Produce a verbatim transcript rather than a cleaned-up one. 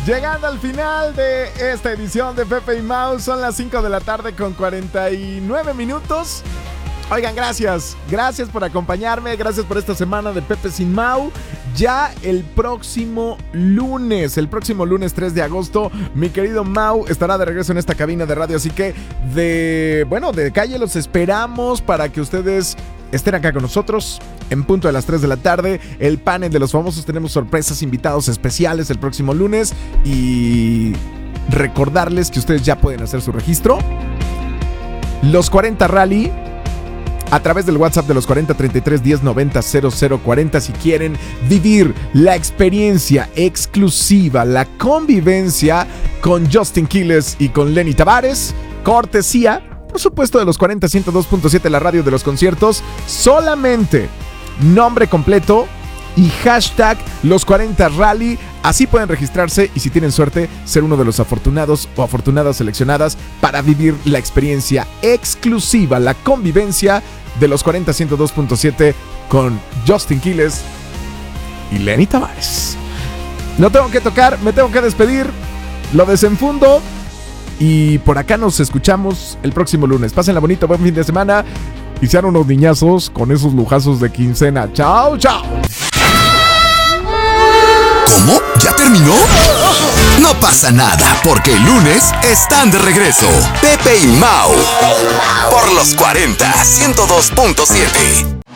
Llegando al final de esta edición de Pepe y Mau, son las cinco de la tarde con cuarenta y nueve minutos. Oigan, gracias, gracias por acompañarme, gracias por esta semana de Pepe sin Mau. Ya el próximo lunes, el próximo lunes tres de agosto, mi querido Mau estará de regreso en esta cabina de radio, así que de, bueno, de calle los esperamos para que ustedes estén acá con nosotros en punto de las tres de la tarde. El panel de los famosos, tenemos sorpresas, invitados especiales el próximo lunes y recordarles que ustedes ya pueden hacer su registro. Los cuarenta Rally a través del WhatsApp de los cuarenta treinta y tres diez noventa cero cero cuarenta si quieren vivir la experiencia exclusiva, la convivencia con Justin Quiles y con Lenny Tavares, cortesía, por supuesto, de los cuarenta ciento dos punto siete, la radio de los conciertos. Solamente nombre completo y hashtag los cuarenta Rally. Así pueden registrarse y, si tienen suerte, ser uno de los afortunados o afortunadas seleccionadas para vivir la experiencia exclusiva, la convivencia de los cuarenta ciento dos punto siete con Justin Quiles y Lenny Tavares. No tengo que tocar, me tengo que despedir. Lo desenfundo y por acá nos escuchamos el próximo lunes. Pásenla bonito, buen fin de semana y sean unos niñazos con esos lujazos de quincena. ¡Chao, chao! ¿Cómo? ¿Ya terminó? No pasa nada, porque el lunes están de regreso Pepe y Mau por los cuarenta ciento dos punto siete.